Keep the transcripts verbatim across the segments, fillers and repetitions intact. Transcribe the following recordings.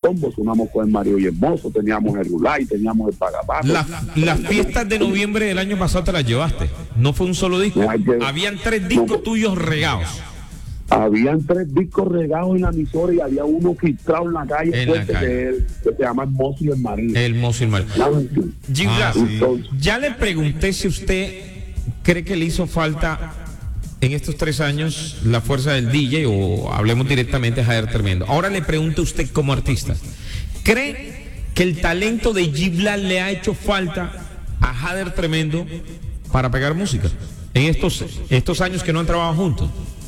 Combo, sonamos con el Mario y Hermoso, teníamos el Rulay, teníamos el Pagapato. La, las fiestas de noviembre del año pasado te las llevaste, no fue un solo disco, que, habían tres discos no, tuyos regados. Habían tres discos regados en la emisora y había uno filtrado en la calle, en fuerte, la calle. Que, es, que se llama Hermoso y el Marín. El Hermoso y el Marín. Ah, sí. Ya le pregunté si usted cree que le hizo falta en estos tres años la fuerza del D J, o hablemos directamente a Jader Tremendo. Ahora le pregunto a usted como artista, ¿cree que el talento de G-Black le ha hecho falta a Jader Tremendo para pegar música en estos, estos años que no han trabajado juntos?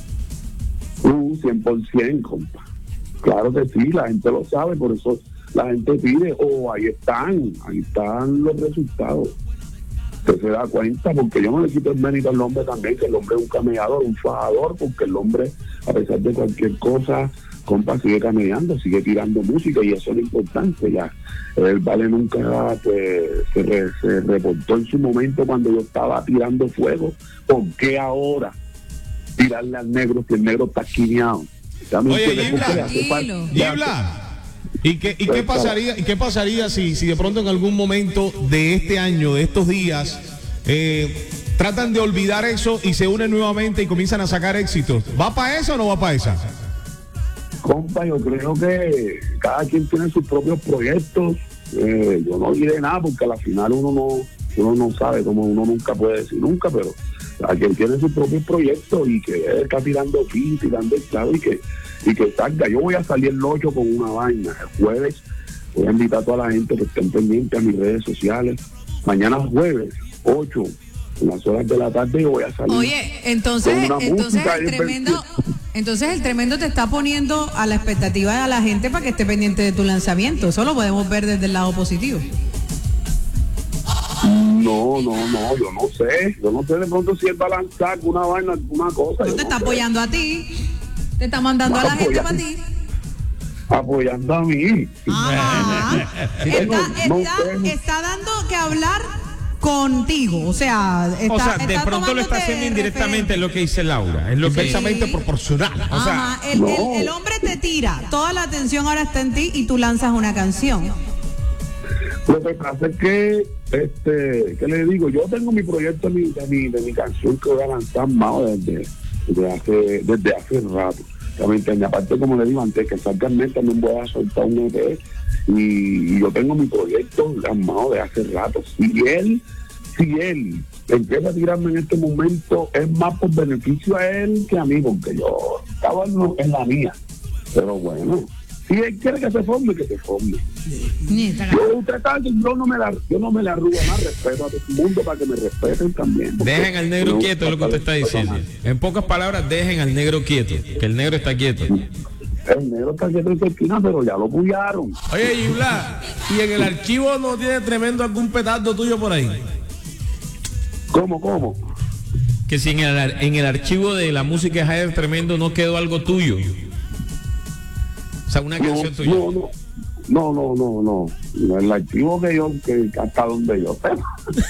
Uh, cien por ciento, compa. Claro que sí, la gente lo sabe, por eso la gente pide, oh, ahí están, ahí están los resultados. Usted se da cuenta, porque yo no le quito el mérito al hombre también, que el hombre es un camellador, un fajador, porque el hombre, a pesar de cualquier cosa, compa, sigue camelleando, sigue tirando música, y eso es lo importante. Ya el Vale nunca pues se, re, se reportó en su momento cuando yo estaba tirando fuego. ¿Por qué ahora tirarle al negro si el negro está esquineado? Oye, Gibla, ¿y qué, y qué pasaría, y qué pasaría si, si de pronto en algún momento de este año, de estos días, eh, tratan de olvidar eso y se unen nuevamente y comienzan a sacar éxitos? ¿Va para eso o no va para esa? Compa, yo creo que cada quien tiene sus propios proyectos. Eh, yo no diré nada porque al final uno no, uno no sabe, como uno nunca puede decir nunca, pero cada quien tiene sus propios proyectos y que él está tirando fin, tirando el clavo y que y que salga. Yo voy a salir el ocho con una vaina. El jueves voy a invitar a toda la gente que estén pendientes a mis redes sociales. Mañana jueves, ocho, en las horas de la tarde, yo voy a salir. Oye, entonces, entonces el tremendo, entonces el tremendo te está poniendo a la expectativa de la gente para que esté pendiente de tu lanzamiento. Eso lo podemos ver desde el lado positivo. No, no, no, yo no sé. Yo no sé de pronto si él va a lanzar alguna vaina, alguna cosa. No te está apoyando a ti. Te está mandando a la gente para ti. Apoyando a mí. Ajá. Está, está, está dando que hablar contigo. O sea, está, o sea de está pronto lo está haciendo indirectamente, es lo que dice Laura. Es lo que inversamente proporcional. O sea, Ajá. El, no. el, el hombre te tira. Toda la atención ahora está en ti y tú lanzas una canción. Lo que pasa es que, este, ¿qué le digo? Yo tengo mi proyecto de mi, de mi, de mi canción que voy a lanzar más desde, desde hace, desde hace rato. Y aparte, como le digo, antes que salga el mes también voy a soltar un E P y, y yo tengo mi proyecto armado de hace rato. Si él, si él empieza a tirarme en este momento, es más por beneficio a él que a mí, porque yo estaba en, en la mía. Pero bueno, si él quiere que se forme, que se forme. Yo, usted sabe que yo no me la, yo no me la arrugo más, respeto a todo el mundo para que me respeten también. Dejen al negro quieto, es lo que usted está diciendo. En pocas palabras, dejen al negro quieto, que el negro está quieto. El negro está quieto en su esquina, pero ya lo pullaron. Oye, Gibla, ¿y en el archivo no tiene tremendo algún petardo tuyo por ahí? ¿Cómo, cómo? Que si en el, en el archivo de la música de Jader Tremendo no quedó algo tuyo. O sea, una no, canción tuya. No, no. No, no, no, no. No, el archivo que yo, que hasta donde yo tengo.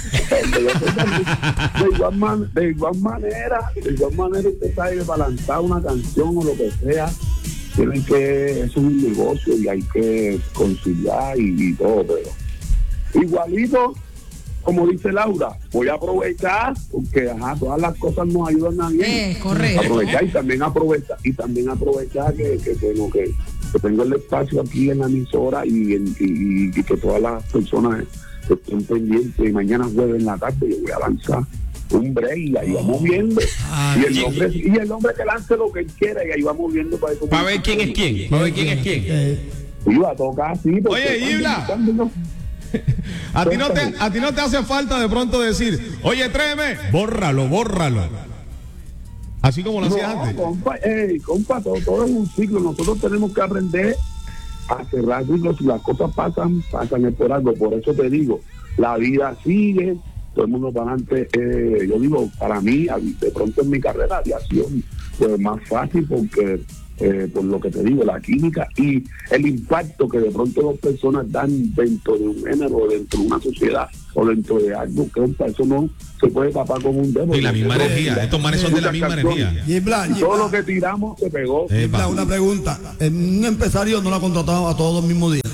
de, igual man, de igual manera, de igual manera usted sabe, para lanzar una canción o lo que sea, tienen que, eso es un negocio y hay que conciliar y, y todo, pero igualito, como dice Laura, voy a aprovechar, porque ajá, todas las cosas nos ayudan a bien. Eh, correcto. Aprovechar y también aprovechar, y también aprovechar que, que tengo que que tengo el espacio aquí en la emisora y, en, y, y que todas las personas estén pendientes. Y mañana jueves en la tarde yo voy a lanzar un break y ahí vamos viendo. Ah, y, el hombre, y el hombre que lance lo que él quiera y ahí vamos viendo para eso. Para ver quién es quién, para ver quién es quién. Iba a tocar así. Oye, Gibla, a ti no te, a ti no te hace falta de pronto decir, oye, tréeme, bórralo, bórralo. Así como lo hacías no, antes. Compa, hey, compa, todo, todo es un ciclo. Nosotros tenemos que aprender a cerrar ciclos. Si las cosas pasan, pasan es por algo. Por eso te digo, la vida sigue, todo el mundo para adelante. Eh, yo digo, para mí, de pronto en mi carrera había sido pues, más fácil porque, eh, por lo que te digo, la química y el impacto que de pronto dos personas dan dentro de un género, dentro de una sociedad o dentro de algo, que eso no se puede tapar con un dedo. Y la misma energía, estos manes son de la misma energía. Y Bla, todo lo que tiramos se pegó. Bla, una pregunta, un empresario no lo ha contratado a todos los mismos días.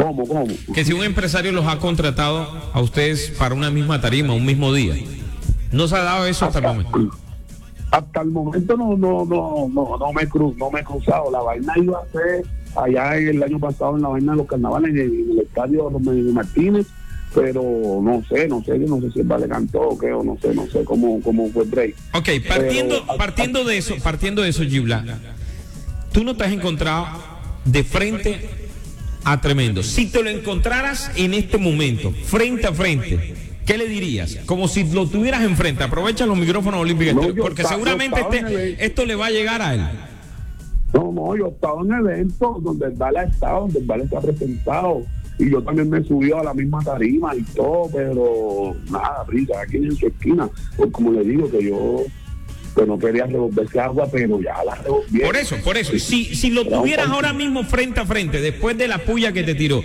¿Cómo, cómo? Que si un empresario los ha contratado a ustedes para una misma tarima, un mismo día. ¿No se ha dado eso hasta, hasta el momento? Hasta el momento no, no, no, no, no me cru, no me he cruzado. La vaina iba a ser allá el año pasado en la vaina de los carnavales en el, en el estadio Martínez, pero no sé, no sé, no sé si el Vale cantó o qué, o no sé, no sé cómo, cómo fue el break. Ok, partiendo, pero, partiendo de eso, partiendo de eso, Gibla, tú no te has encontrado de frente a Tremendo. Si te lo encontraras en este momento, frente a frente, ¿qué le dirías? Como si lo tuvieras enfrente. Aprovecha los micrófonos olímpicos, no, porque está, seguramente este, esto le va a llegar a él. No, no, yo he estado en eventos donde el Vale ha estado, donde el Vale está presentado, y yo también me he subido a la misma tarima y todo, pero nada, brilla, aquí en su esquina, pues como le digo, que yo que no quería revolverse agua, pero ya la revolví. Por eso, por eso, si, si lo tuvieras ahora mismo frente a frente, después de la puya que te tiró,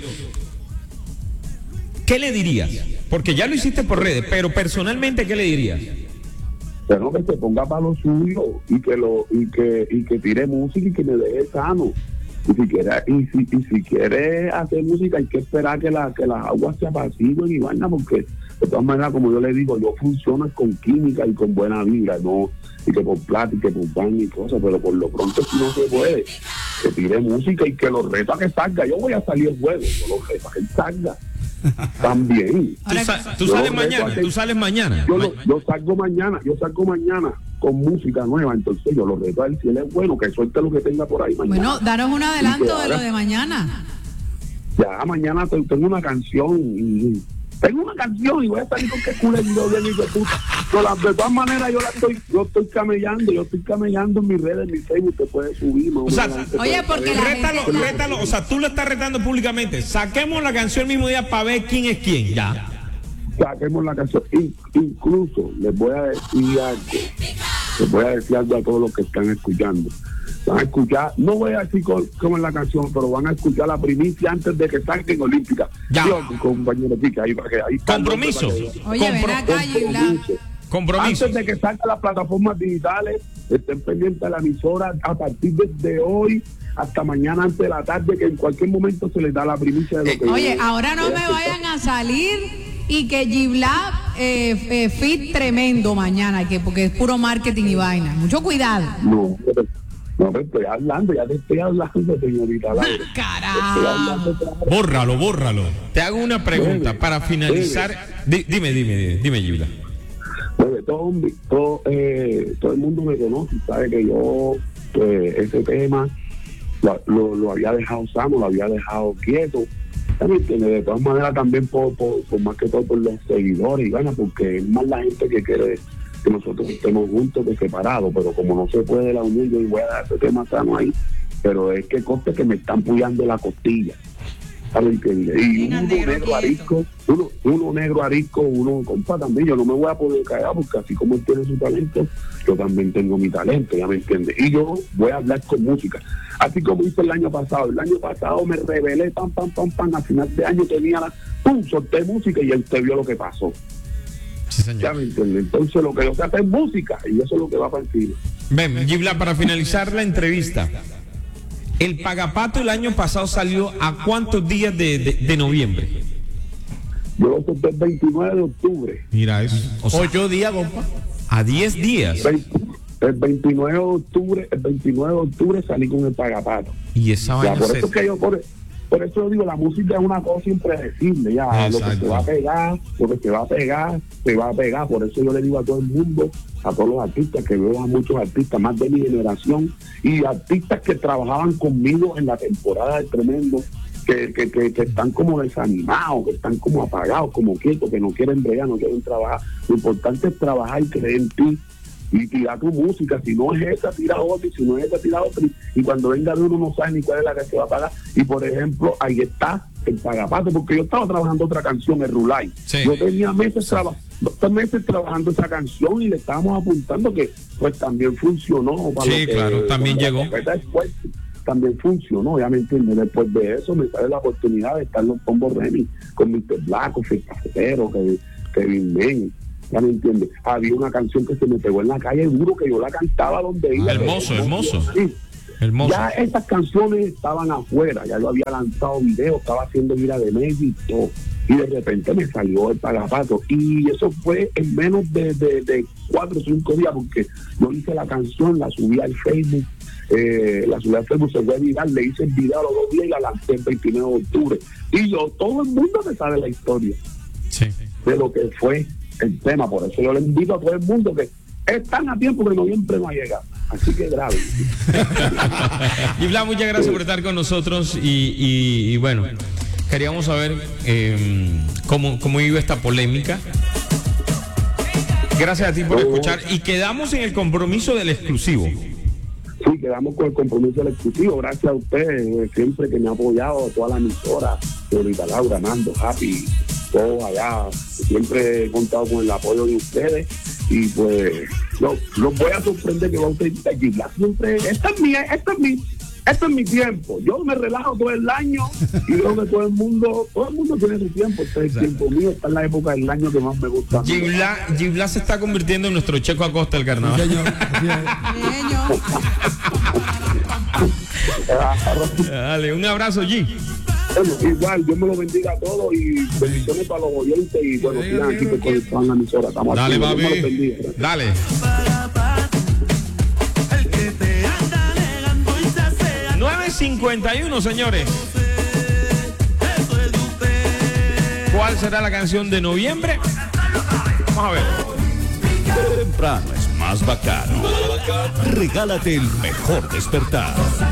¿qué le dirías? Porque ya lo hiciste por redes, pero personalmente, ¿qué le dirías? Pero que se ponga para lo suyo y que lo y que y que tire música y que me deje sano. Y si quiere y si, y si quiere hacer música hay que esperar que la que las aguas se apaciguen y vaina, porque de todas maneras, como yo le digo, yo funciono con química y con buena vibra, no y que por plata y que por pan y cosas, pero por lo pronto si no se puede, que tire música y que lo reto a que salga. Yo voy a salir el juego, yo lo reto a que salga. También. ¿Tú, sa tú sales mañana? ¿Tú sales mañana? Yo, lo, yo salgo mañana, yo salgo mañana con música nueva, entonces yo lo reto a él, si él es bueno, que suelte lo que tenga por ahí mañana. Bueno, daros un adelanto de lo de mañana. Ya, mañana tengo una canción y tengo una canción y voy a salir con que culo el video bien y de puta. Pero de todas maneras yo la estoy, yo estoy camellando, yo estoy camellando en mis redes, en mi Facebook, te puedes subir. O sea, oye, porque rétalo, rétalo, o sea, tú lo estás retando públicamente. Saquemos la canción el mismo día para ver quién es quién, ya. Saquemos la canción. In, incluso les voy a decir algo, les voy a decir algo a todos los que están escuchando. Van a escuchar, no voy a decir cómo es la canción, pero van a escuchar la primicia antes de que salgan Olímpica. Ya. Yo, compañero Pica, ahí para que ahí compromiso. Para que, oye, ven acá, compromiso. compromiso. Antes de que salgan las plataformas digitales, estén pendientes de la emisora a partir de hoy hasta mañana antes de la tarde, que en cualquier momento se les da la primicia de lo que... Oye, yo, ahora no me vayan a salir y que G-Lab eh, eh, fit Tremendo mañana, que porque es puro marketing y vaina. Mucho cuidado. No, pero... No, me estoy hablando, ya te estoy hablando, señorita Laura. ¡Carajo! Bórralo, bórralo. Te hago una pregunta dime, para finalizar. Dime, dime, dime, dime, Gibla. Pues todo, todo, eh, todo el mundo me conoce, sabe que yo, pues, ese tema lo, lo, lo había dejado sano, lo había dejado quieto. De todas maneras, también por, por, por más que todo por los seguidores y gana, porque es más la gente que quiere que nosotros estemos juntos que separados, pero como no se puede la unión, yo voy a dar ese tema sano ahí, pero es que coste que me están puyando la costilla, ¿sabes? Y uno negro arisco, uno, uno negro arisco, uno compa también, yo no me voy a poder caer porque así como él tiene su talento, yo también tengo mi talento, ya me entiende, y yo voy a hablar con música, así como hice el año pasado, el año pasado me rebelé, pam, pam, pam, pam, a final de año tenía la, pum, solté música y él te vio lo que pasó. Sí, señor. Ya me entiende. Entonces lo que yo sé hacer es música y eso es lo que va para encima. Ven, Gibla, para finalizar la entrevista, el Pagapato el año pasado salió a cuántos días de, de, de noviembre. Yo lo solté el veintinueve de octubre. Mira eso. O sea, ocho días, compa. A diez días. El veintinueve de octubre, el veintinueve de octubre salí con el Pagapato. Y esa vaina. Por eso que yo por, por eso yo digo, la música es una cosa impredecible, ya. Exacto. Lo que se va a pegar, lo que se va a pegar, se va a pegar. Por eso yo le digo a todo el mundo, a todos los artistas, que veo a muchos artistas más de mi generación y artistas que trabajaban conmigo en la temporada del Tremendo, que, que, que, que están como desanimados, que están como apagados, como quietos, que no quieren bregar, no quieren trabajar. Lo importante es trabajar y creer en ti y tirar tu música. Si no es esa, tira otra, y si no es esa, tira otra, y cuando venga de uno no sabe ni cuál es la que se va a pagar. Y por ejemplo, ahí está el Pagapato, porque yo estaba trabajando otra canción, el Rulay. Sí. Yo tenía meses trabajando dos meses trabajando esa canción y le estábamos apuntando que pues también funcionó para sí, lo que, claro, también llegó después, también funcionó, ya me entiendes. Después de eso me sale la oportunidad de estar en los Combo Remix con mister Blanco, Fil Cafetero, Kevin, Kevin Men, ya me entiendes. Había una canción que se me pegó en la calle, duro que yo la cantaba donde iba. Hermoso, hermoso. Sí. Hermoso. Ya esas canciones estaban afuera, ya yo había lanzado videos, estaba haciendo gira de México y de repente me salió el Pagapato y eso fue en menos de, de, de cuatro o cinco días porque yo hice la canción, la subí al Facebook, eh, la subí al Facebook, se fue viral, le hice el video a los dos días y la lancé el veintinueve de octubre y yo, todo el mundo me sabe la historia sí. de lo que fue el tema, por eso yo le invito a todo el mundo que están a tiempo que noviembre no ha llegado. Así que grave. Gibla, muchas gracias por estar con nosotros y, y, y bueno, queríamos saber eh, cómo, cómo iba esta polémica. Gracias a ti por escuchar y quedamos en el compromiso del exclusivo. Sí, quedamos con el compromiso del exclusivo. Gracias a usted, siempre que me ha apoyado, toda la emisora, señorita Laura, Nando, Happy, todos allá. Siempre he contado con el apoyo de ustedes. Y pues los lo voy a sorprender que va a utilizar Gibla siempre. Esta es mi, esta es mi, este es mi tiempo. Yo me relajo todo el año y veo que todo el mundo, todo el mundo tiene su tiempo. Este es el tiempo mío, esta es la época del año que más me gusta. Gibla, Gibla se está convirtiendo en nuestro Checo Acosta del carnaval. Dale, un abrazo, G. Bueno, igual, Dios me lo bendiga a todos y bendiciones para los oyentes y bueno, sigan aquí que conectaban la emisora. Estamos Dale, aquí, papi. Dale. nueve cincuenta y uno, señores. ¿Cuál será la canción de noviembre? Vamos a ver. Temprano es más bacano. Regálate el mejor despertar.